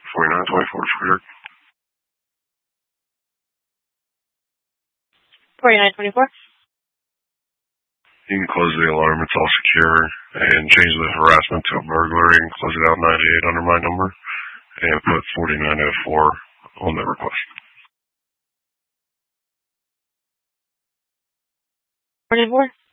4924 cleared. 4924. You can close the alarm, it's all secure, and change the harassment to a burglary and close it out 98 under my number, and put 4904 on the request. 44.